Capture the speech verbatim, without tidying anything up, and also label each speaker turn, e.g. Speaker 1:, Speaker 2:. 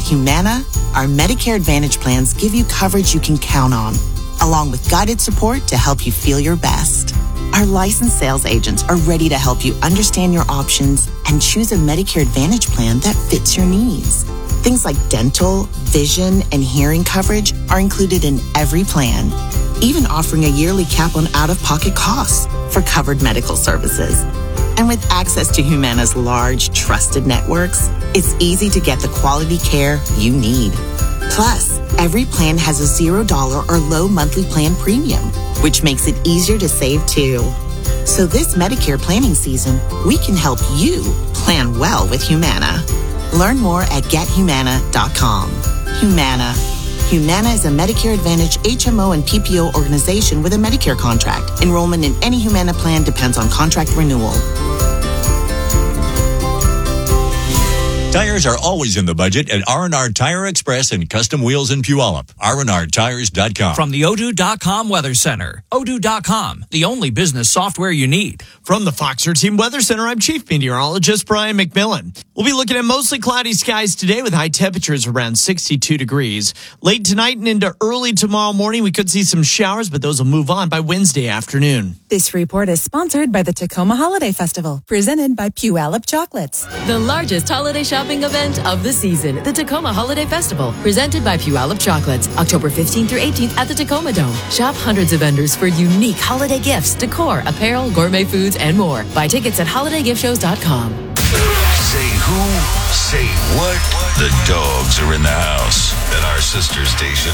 Speaker 1: Humana, our Medicare Advantage plans give you coverage you can count on, along with guided support to help you feel your best. Our licensed sales agents are ready to help you understand your options and choose a Medicare Advantage plan that fits your needs. Things like dental, vision, and hearing coverage are included in every plan, even offering a yearly cap on out-of-pocket costs for covered medical services. And with access to Humana's large, trusted networks, it's easy to get the quality care you need. Plus, every plan has a zero dollar or low monthly plan premium, which makes it easier to save too. So this Medicare planning season, we can help you plan well with Humana. Learn more at get humana dot com. Humana. Humana is a Medicare Advantage H M O and P P O organization with a Medicare contract. Enrollment in any Humana plan depends on contract renewal.
Speaker 2: Tires are always in the budget at R and R Tire Express and Custom Wheels in Puyallup. R and R tires dot com.
Speaker 3: From the Odoo dot com Weather Center. Odoo dot com, the only business software you need.
Speaker 4: From the Fox thirteen Weather Center, I'm Chief Meteorologist Brian McMillan. We'll be looking at mostly cloudy skies today with high temperatures around sixty-two degrees. Late tonight and into early tomorrow morning, we could see some showers, but those will move on by Wednesday afternoon.
Speaker 5: This report is sponsored by the Tacoma Holiday Festival, presented by Puyallup Chocolates.
Speaker 6: The largest holiday shopping event of the season, the Tacoma Holiday Festival, presented by Puyallup Chocolates, October fifteenth through eighteenth at the Tacoma Dome. Shop hundreds of vendors for unique holiday gifts, decor, apparel, gourmet foods, and more. Buy tickets at holiday gift shows dot com.
Speaker 7: Say who, say what. The dogs are in the house at our sister station,